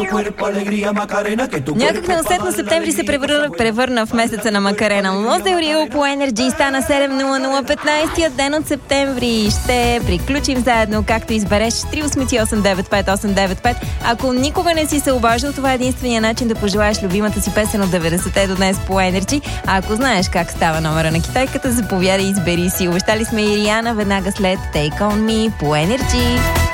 Някак неусетно септември се превърна в месеца на Макарена. Лос Дел Рио по Energy стана 7:00, 15-тия ден от септември. Ще приключим заедно, както избереш 388-95895. Ако никога не си се обаждал, това е единствения начин да пожелаеш любимата си песен от 90-те до днес по Energy. А ако знаеш как става номера на китайката, заповядай и избери си. Обещали сме и Риана веднага след Take On Me по Energy.